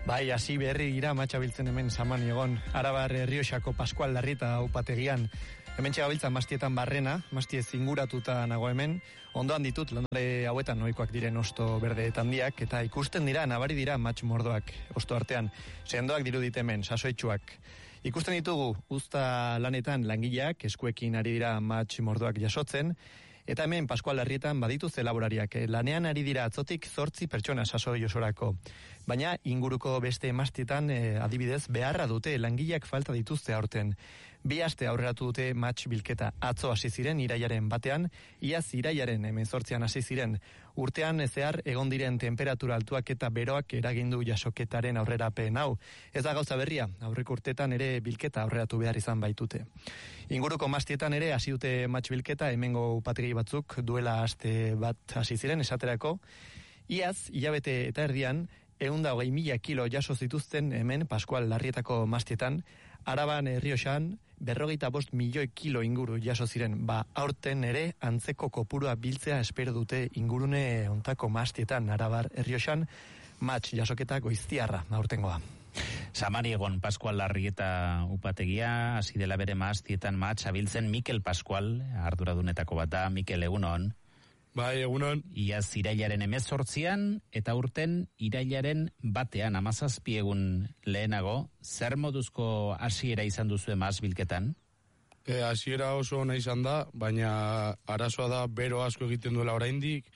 Bai, hasi berri gira matxabiltzen hemen zaman egon. Arabar Errioxako Paskual Larrieta upategian. Hemen txegabiltzan mastietan barrena, mastie zinguratuta nago hemen. Ondoan ditut, landare hauetan noikoak diren osto berdeetan diak, eta ikusten dira, nabari dira matx mordoak osto artean. Sendoak dirudit hemen, sasoitxuak. Ikusten ditugu, uzta lanetan langileak, eskuekin ari dira matx mordoak jasotzen, eta hemen Paskual Larrietan badituzte laborariak. Lanean ari dira atzotik zortzi pertsona sasoi osorako. Baina inguruko beste mastietan eh, adibidez beharra dute langileak falta dituzte aurten. Bi aste aurreratu dute match bilketa. Atzo hasi ziren irailaren batean, iaz irailaren hemezortzian hasi ziren. Urtean zehar egon diren temperatura altuak eta beroak eragindu jasoketaren aurrerapen hau. Ez da gauza berria, aurreko urtetan ere bilketa aurreratu behar izan baitute. Inguruko mastietan ere hasi dute match bilketa, hemengo upategi batzuk duela aste bat hasi ziren esaterako. Iaz, hilabete eta erdian, ehun eta hogei mila kilo jaso zituzten hemen Paskual Larrietako mastietan, Araban Errioxan berrogeita bost milioi kilo inguru jaso ziren. Ba, aurten ere antzeko kopurua biltzea espero dute ingurune ontako mastietan Arabar Errioxan, match jasoketa goiztiarra aurtengoa. Samari egon Paskual Larrieta upategia, hasi dela bere mastietan match abiltzen Mikel Paskual, arduradunetako bat da. Mikel, egunon. Bai, egunon. Iaz irailaren emezortzian, eta urten irailaren batean, amazazpi egun lehenago, zer moduzko hasiera izan duzu emaz bilketan? E, hasiera oso ona izan da, baina arazoa da bero asko egiten duela oraindik,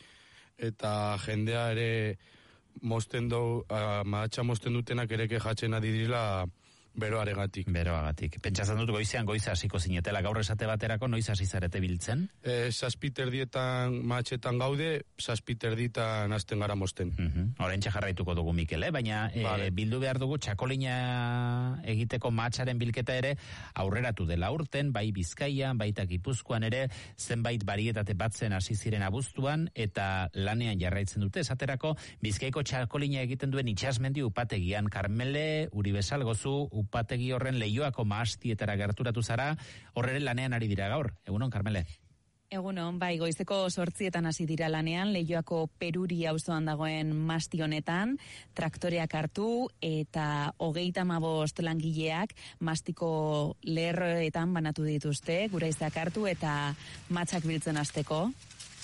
eta jendea ere mosten du, mahatxa mosten dutenak ere kejatzen adi dira beroaregatik. Beroagatik. Pentsatzen dut goizean goiza hasiko zinetela, gaur esate baterako noiz hasi zarete biltzen? E, zazpiterdietan mahatxetan gaude, zazpiterdietan hasten gara mosten. Uh-huh. Horentxe jarraituko dugu, Mikel, eh? Baina vale. e, bildu behar dugu txakolina egiteko mahatxaren bilketa ere aurreratu dela urten, bai Bizkaian, baita Gipuzkoan ere, zenbait barietate batzen hasi ziren abuztuan, eta lanean jarraitzen dute, esaterako Bizkaiko txakolina egiten duen itxasmendi upategian, Karmele Uribesal gozu upategi horren Leioako mahastietara gerturatu zara, horrere lanean ari dira gaur. Egunon, Karmele? Egunon, bai, goizeko sortzietan hasi dira lanean, Leioako Peruri auzoan dagoen masti honetan, traktoreak hartu eta hogeita hamabost langileak mastiko lerroetan banatu dituzte, guraizak hartu eta matxak biltzen hasteko.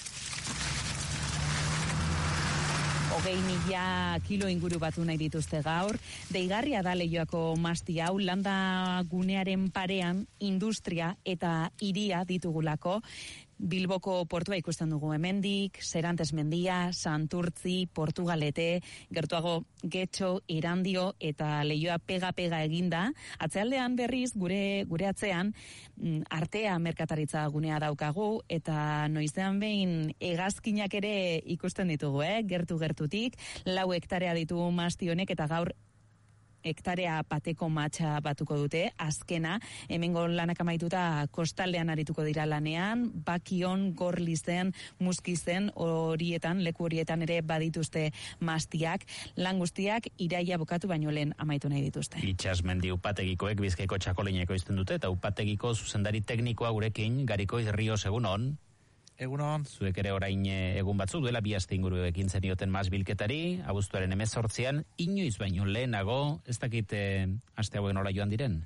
Hogei mila kilo inguru batu nahi dituzte gaur. Deigarria da Leioako masti hau, landa gunearen parean industria eta hiria ditugulako. Bilboko portua ikusten dugu hemendik, Serantes mendia, Santurtzi, Portugalete, gertuago Getxo, Erandio eta Leioa pega-pega eginda. Atzealdean berriz, gure gure atzean, artea merkataritza gunea daukagu, eta noizean behin hegazkinak ere ikusten ditugu, eh? Gertu-gertutik, lau hektarea ditu masti honek, eta gaur hektarea bateko matxa batuko dute, azkena, hemengo lanak amaituta kostaldean arituko dira lanean, Bakion, Gorlizen, Muskizen, horietan, leku horietan ere badituzte mastiak, lan guztiak iraia bukatu baino lehen amaitu nahi dituzte. Itxasmendi upategikoek Bizkaiko txakolineko izten dute, eta upategiko zuzendari teknikoa gurekin, Garikoiz Rios, egunon. Egunon. Zuek ere orain egun batzuk duela bi aste inguru ekin zenioten maz bilketari, abuztuaren hemezortzian, inoiz baino lehenago, ez dakit eh, aste hauen nola joan diren?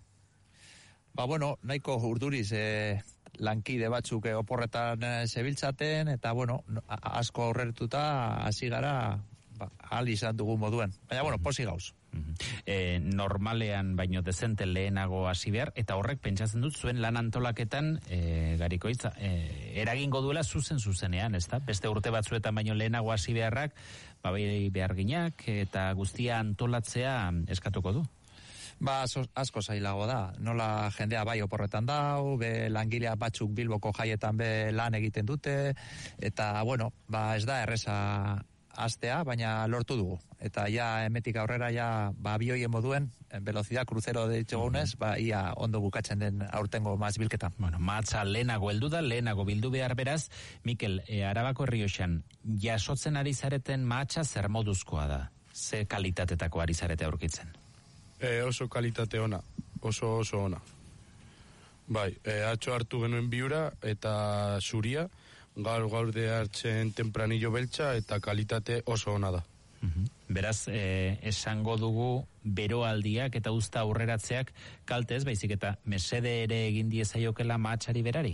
Ba bueno, nahiko urduriz eh, lankide batzuk eh, oporretan eh, zebiltzaten, eta bueno, asko aurretuta hasi gara ba, ahal izan dugu moduen. Baina bueno, posi gauz. E, normalean baino dezente lehenago hasi behar, eta horrek pentsatzen dut zuen lan antolaketan e, Garikoitz e, eragingo duela zuzen zuzenean, ezta? Beste urte batzuetan baino lehenago hasi beharrak, ba, behar ginak eta guztia antolatzea eskatuko du. Ba, asko zailago da. Nola jendea bai oporretan dau, be langilea batzuk Bilboko jaietan be lan egiten dute, eta bueno, ba ez da erreza astea, baina lortu dugu. Eta ja emetik aurrera ja ba bioien moduen, velocidad crucero deitzugunez, ba ia ondo bukatzen den aurtengo maz bilketa. Bueno, matza lehenago heldu da, lehenago bildu behar beraz. Mikel, e, Arabako Errioxan, jasotzen ari zareten matza zer moduzkoa da? Ze kalitatetako ari zarete aurkitzen? E, oso kalitate ona, oso oso ona. Bai, e, atxo hartu genuen biura eta zuria, gaur gaur de hartzen tempranillo beltza eta kalitate oso ona da. Mhm. Beraz, eh, esango dugu beroaldiak eta uzta aurreratzeak kaltez, baizik eta mesede ere egin diezaiokela mahatsari berari?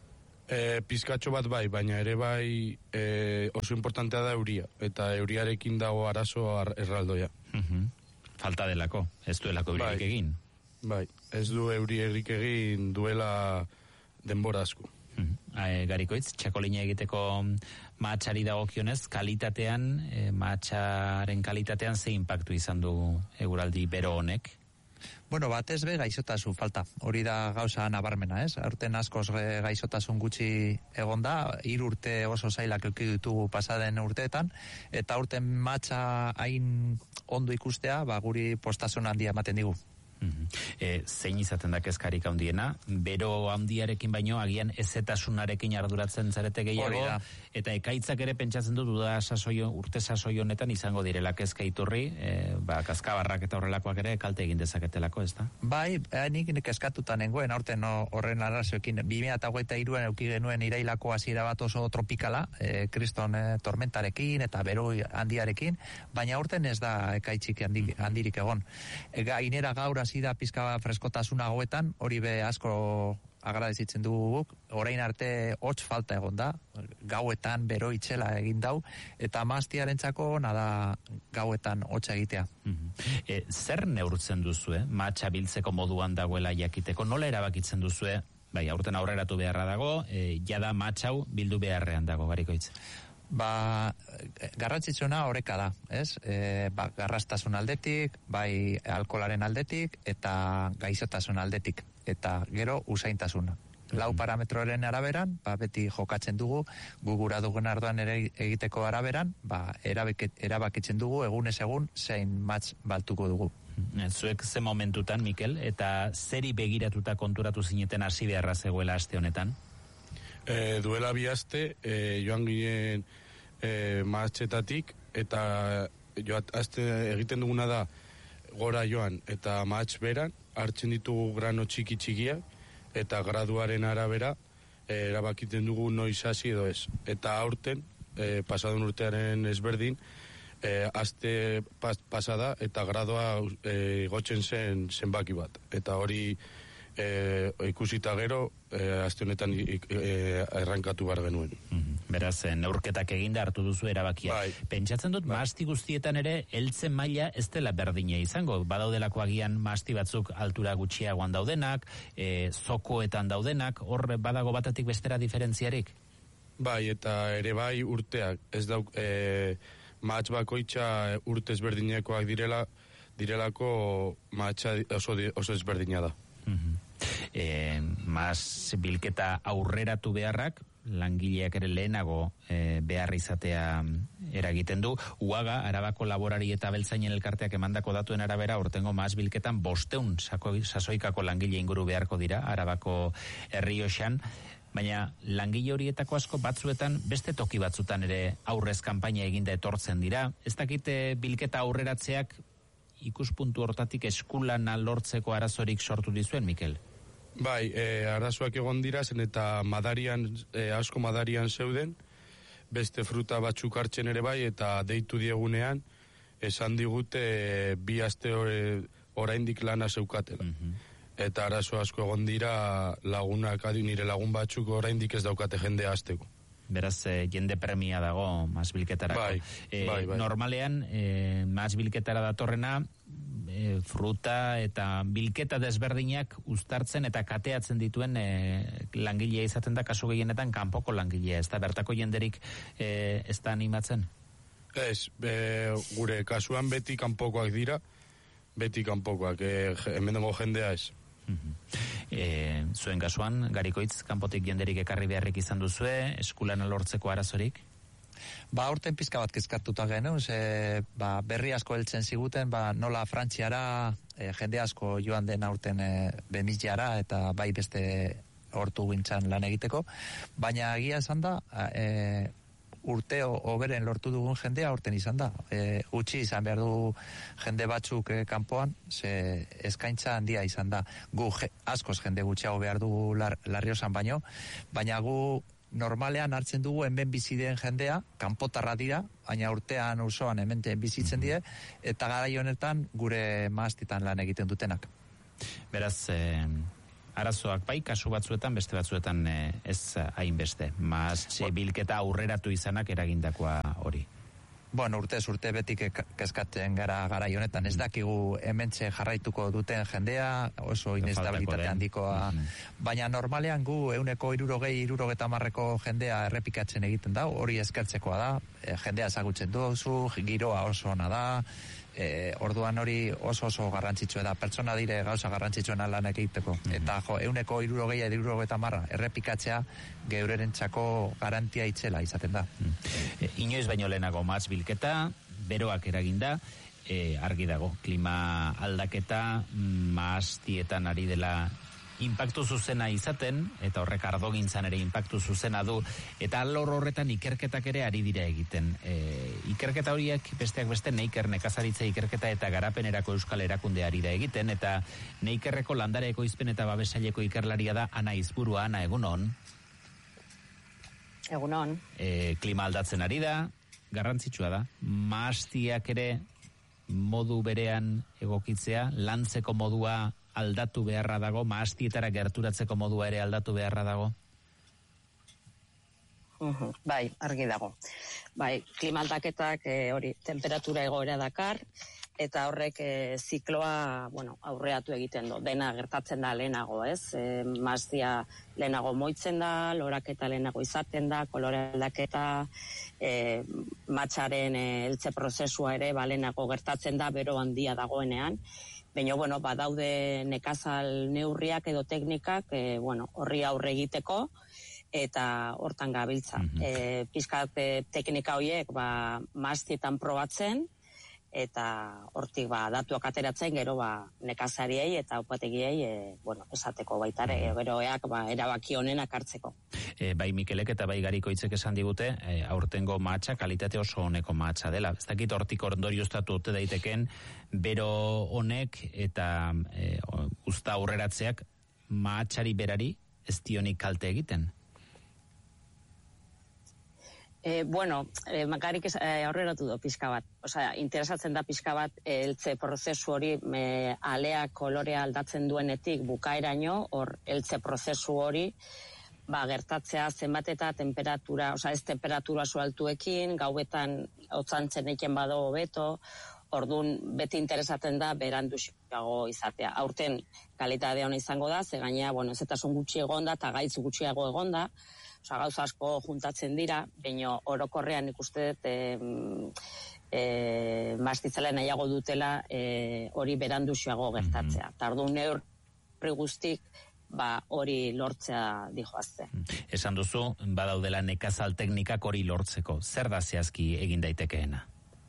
E, pizkatxo bat bai, baina ere bai e, oso importantea da euria, eta euriarekin dago arazo ar, erraldoia. Mhm. Falta delako, ez duelako euririk bai, egin? Bai, ez du euririk egin duela denbora asko. Mhm. E, Garikoitz, txakolina egiteko mahatsari dagokionez, kalitatean, e, mahatsaren kalitatean ze inpaktu izan du eguraldi bero honek? Bueno, batez be gaixotasun falta. Hori da gauza nabarmena, ez? Aurten askoz gaixotasun gutxi egonda, hiru urte oso zailak eduki ditugu pasaden urteetan, eta aurten mahatsa hain ondo ikustea, ba guri postasun handia ematen digu. Mm-hmm. E, zein izaten da kezkarik handiena, bero handiarekin baino agian ezetasunarekin arduratzen zarete gehiago, eta ekaitzak ere pentsatzen dut da sasoio, urte sasoi honetan izango direla kezka iturri, e, ba, kaskabarrak eta horrelakoak ere kalte egin dezaketelako, ez da? Bai, nik kezkatuta nengoen, aurten no, horren arrazoekin, bi mila hogeita hiruan eduki genuen irailako hasiera bat oso tropikala, e, kriston e, tormentarekin eta bero handiarekin, baina aurten ez da ekaitzik handi, handirik egon. E, gainera gaur da pizka freskotasuna goetan, hori be asko agradezitzen dugu guk, orain arte hotz falta egon da, gauetan bero itxela egin dau, eta maztiarentzako nada gauetan hotza egitea. Mm-hmm. E, zer neurtzen duzue, mahatsa biltzeko moduan dagoela jakiteko, nola erabakitzen duzue, bai, aurten aurreratu beharra dago, e, jada mahatsau bildu beharrean dago, Garikoitz? Ba, garrantzitsuna oreka da, ez? E, ba, garrastasun aldetik, bai alkolaren aldetik, eta gaixotasun aldetik, eta gero usaintasuna. Lau parametroren araberan, ba, beti jokatzen dugu, gugura dugun arduan ere egiteko araberan, ba, erabakitzen dugu egunez egun zein matz baltuko dugu. Zuek ze momentutan, Mikel, eta zeri begiratuta konturatu zineten hasi beharra zegoela aste honetan? E, duela bi aste, e, joan ginen e, mahatxetatik, eta jo, aste egiten duguna da gora joan eta mahatx beran, hartzen ditugu grano txiki txikiak, eta graduaren arabera e, erabakiten dugu noiz hasi edo ez. Eta aurten, e, pasadun urtearen ezberdin, e, aste pas, pasada eta gradoa e, gotzen zen zenbaki bat. Eta hori E, ikusita gero e, aste honetan e, errankatu behar genuen. Mm-hmm. Beraz, neurketak eginda hartu duzu erabakia. Bai. Pentsatzen dut, bai. Mahasti guztietan ere heltzen maila ez dela berdina izango. Badaudelako agian mahasti batzuk altura gutxiagoan daudenak, e, zokoetan daudenak, hor badago batatik bestera diferentziarik? Bai, eta ere bai urteak, ez dauk, e, mahatz bakoitza urte ezberdinekoak direla, direlako mahatsa oso, oso ezberdina da. Mm-hmm. E, mas bilketa aurreratu beharrak langileak ere lehenago e, behar izatea eragiten du. Uaga, Arabako laborari eta beltzainen elkarteak emandako datuen arabera, urtengo mas bilketan bosteun sasoikako langile inguru beharko dira Arabako Errioxan, baina langile horietako asko batzuetan beste toki batzutan ere aurrez kanpaina eginda etortzen dira. Ez dakite bilketa aurreratzeak ikuspuntu hortatik eskulana lortzeko arazorik sortu dizuen, Mikel? Bai, e, arazoak egon dira zen eta madarian, e, asko madarian zeuden, beste fruta batzuk hartzen ere bai, eta deitu diegunean, esan digute e, bi aste oraindik lana zeukatela. Mm-hmm. Eta arazo asko egon dira lagunak, adi nire lagun batzuk oraindik ez daukate jende hasteko. Beraz, eh, jende premia dago mas bilketarako. Bai, eh, bai, bai. Normalean, eh, mas bilketara datorrena, eh, fruta eta bilketa desberdinak uztartzen eta kateatzen dituen eh, langilea izaten da, kasu gehienetan kanpoko langilea, ez da bertako jenderik eh, ez da animatzen? Ez, be, gure kasuan beti kanpokoak dira, beti kanpokoak, eh, hemen dago jendea ez. E, zuen kasuan, Garikoitz, kanpotik jenderik ekarri beharrik izan duzue, eskulana lortzeko arazorik? Ba, aurten pizka bat kezkatuta genuen, ze, ba, berri asko heltzen ziguten, ba, nola Frantziara e, jende asko joan den aurten e, Beniziara eta bai beste hortu gintzan lan egiteko, baina egia esan da, e, urte oberen lortu dugun jendea aurten izan da. E, utzi izan behar du jende batzuk e, kanpoan, ze eskaintza handia izan da. Gu je, askoz jende gutxiago behar du lar, Larriosan baino, baina gu normalean hartzen dugu hemen bizi den jendea, kanpotarra dira, baina urtean osoan hemen bizitzen die, eta garai honetan gure mahastitan lan egiten dutenak. Beraz, eh, arazoak bai, kasu batzuetan, beste batzuetan eh, ez hainbeste. Mahastxe bilketa aurreratu izanak eragindakoa hori. Bueno, urtez urte betik kezkatzen gara garai honetan, ez dakigu hementxe jarraituko duten jendea, oso inestabilitate handikoa, mm-hmm. baina normalean gu euneko irurogei, irurogeta marreko jendea errepikatzen egiten da, hori eskertzekoa da, e, jendea ezagutzen duzu, giroa oso ona da, e, orduan hori oso oso garrantzitsua da, pertsona dire gauza garrantzitsuena lan egiteko, mm-hmm. eta jo, euneko irurogei, irurogeta marra errepikatzea geurerentzako garantia itzela izaten da. Mm. E, inoiz baino lehenago mahats bilketa, beroak eraginda, e, argi dago, klima aldaketa mahastietan ari dela inpaktu zuzena izaten, eta horrek ardogintzan ere inpaktu zuzena du, eta alor horretan ikerketak ere ari dira egiten. E, ikerketa horiek besteak beste Neiker nekazaritza ikerketa eta garapenerako euskal erakunde ari da egiten, eta Neikerreko landare ekoizpen eta babesaileko ikerlaria da Ana Izburua. Ana, egunon. Egunon. E, klima aldatzen ari da, garrantzitsua da, mahastiak ere modu berean egokitzea, lantzeko modua aldatu beharra dago, mahastietara gerturatzeko modua ere aldatu beharra dago? Uh-huh. Bai, argi dago. Bai, klima aldaketak e, hori temperatura egoera dakar, eta horrek e, zikloa, bueno, aurreatu egiten du. Dena gertatzen da lehenago, ez? E, mahastia lehenago moitzen da, loraketa lehenago izaten da, kolore aldaketa, e, matxaren e, heltze prozesua ere ba, lehenago gertatzen da, bero handia dagoenean. Baina, bueno, badaude nekazal neurriak edo teknikak, e, bueno, horri aurre egiteko, eta hortan gabiltza. Mm-hmm. E, pizkat teknika horiek, ba, mahastietan probatzen, eta hortik ba datuak ateratzen gero ba nekazariei eta upategiei e, bueno, esateko baitare geroeak ba erabaki honenak hartzeko. E, bai Mikelek eta bai Garikoitzek esan digute e, aurtengo mahatsa kalitate oso honeko mahatsa dela. Ez dakit hortik ondorioztatu ote daiteken bero honek eta e, uzta aurreratzeak mahatsari berari ez dionik kalte egiten. Eh, bueno, eh, makarik eh, aurreratu du pixka bat. Osea, interesatzen da pixka bat heltze prozesu hori me, alea kolorea aldatzen duenetik bukaeraino, hor heltze prozesu hori ba, gertatzea zenbat eta temperatura, osea, ez temperatura oso altuekin, gauetan hotzantzen eken bado hobeto, orduan beti interesatzen da beranduago izatea. Aurten kalitate ona izango da, ze gainea, bueno, ezetasun gutxi egonda eta gaitz gutxiago egonda, Osa, gauza asko juntatzen dira, baina orokorrean ikuste dut e, e, mastitzela nahiago dutela e, hori beranduxoago gertatzea. Mm-hmm. Tardu neurri guztik ba, hori lortzea dijoazte. Esan duzu, badaudela nekazal teknikak hori lortzeko. Zer da zehazki egin daitekeena?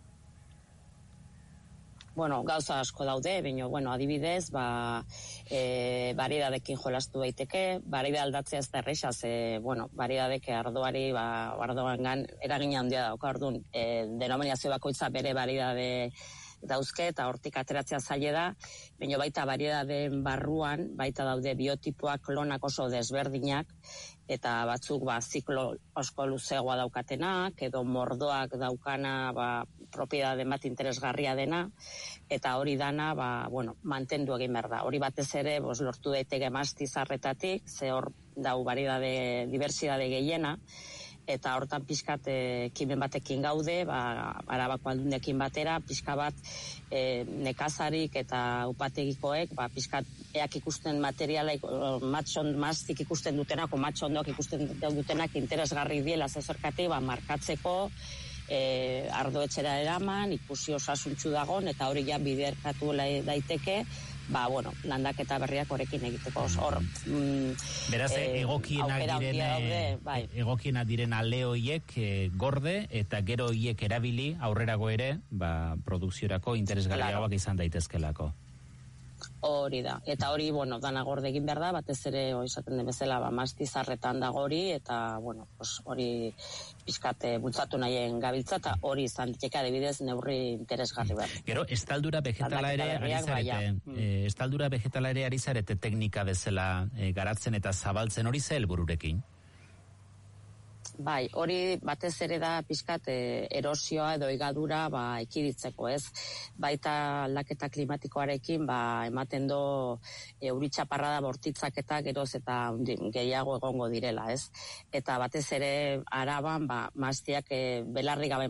Bueno, gauza asko daude, baina, bueno, adibidez, ba, e, baridadekin jolastu daiteke, barida aldatzea ez da erresa, ze, bueno, baridadeke ardoari, ba, ardoangan eragina handia dauka, orduan, e, denominazio bakoitza bere baridade dauzke, eta hortik ateratzea zaile da, baina baita baridadeen barruan, baita daude biotipoak, klonak oso desberdinak, eta batzuk ba, ziklo osko luzeagoa daukatenak, edo mordoak daukana ba, propiedade bat interesgarria dena, eta hori dana ba, bueno, mantendu egin behar da. Hori batez ere bos, lortu daiteke mastizarretatik, ze hor dau baridade, diversidade gehiena, eta hortan pixkat ekimen batekin gaude, ba, Arabako aldundekin batera, pixka bat e, nekazarik eta upategikoek, ba, pixkat eak ikusten materiala, matxon, maztik ikusten dutenak, o matxondoak ikusten dutenak interesgarri diela zezorkati, ba, markatzeko, e, ardoetxera eraman, ikusi osasuntxu dagon, eta hori ja biderkatu daiteke, ba, bueno, landaketa berriak horrekin egiteko. Hor, mm, beraz, eh, egokienak diren, daude, bai. egokienak diren ale hoiek eh, gorde, eta gero hoiek erabili aurrerago ere, ba, produkziorako interesgarriagoak claro. izan daitezkelako. Hori da, eta hori, bueno, dana gorde egin behar da, batez ere, hori esaten den bezala, ba, mastizarretan dago hori, eta, bueno, pues, hori pizkate bultzatu nahien gabiltza, eta hori izan diteke adibidez neurri interesgarri behar. Gero, estaldura vegetala ere ari zarete, eh, estaldura vegetala ere ari zarete teknika bezala eh, garatzen eta zabaltzen hori ze helbururekin? bai, hori batez ere da pixkat e, erosioa edo igadura ba, ekiditzeko, ez? Baita aldaketa klimatikoarekin ba, ematen do euritxaparrada bortitzak eta geroz eta gehiago egongo direla, ez? Eta batez ere Araban ba, maztiak e, belarri gabe